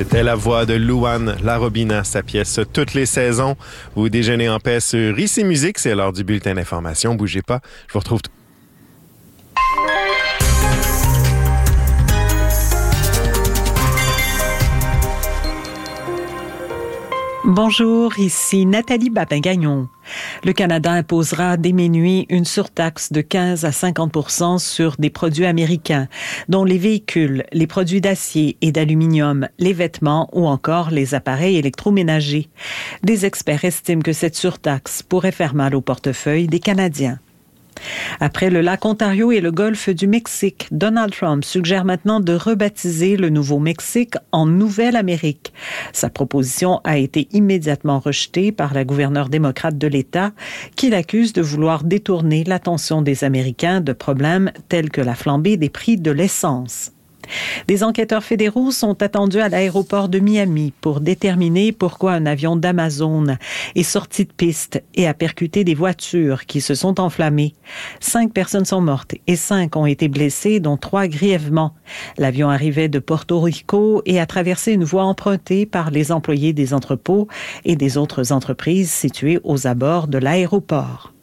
C'était la voix de Louane Larobina, sa pièce « Toutes les saisons ». Vous déjeunez en paix sur Ici Musique, c'est l'heure du bulletin d'information. Bougez pas, je vous retrouve Bonjour, ici Nathalie Babin-Gagnon. Le Canada imposera dès minuit une surtaxe de 15 à 50 % sur des produits américains, dont les véhicules, les produits d'acier et d'aluminium, les vêtements ou encore les appareils électroménagers. Des experts estiment que cette surtaxe pourrait faire mal au portefeuille des Canadiens. Après le lac Ontario et le golfe du Mexique, Donald Trump suggère maintenant de rebaptiser le Nouveau-Mexique en Nouvelle-Amérique. Sa proposition a été immédiatement rejetée par la gouverneure démocrate de l'État, qui l'accuse de vouloir détourner l'attention des Américains de problèmes tels que la flambée des prix de l'essence. Des enquêteurs fédéraux sont attendus à l'aéroport de Miami pour déterminer pourquoi un avion d'Amazon est sorti de piste et a percuté des voitures qui se sont enflammées. 5 personnes sont mortes et 5 ont été blessées, dont 3 grièvement. L'avion arrivait de Porto Rico et a traversé une voie empruntée par les employés des entrepôts et des autres entreprises situées aux abords de l'aéroport.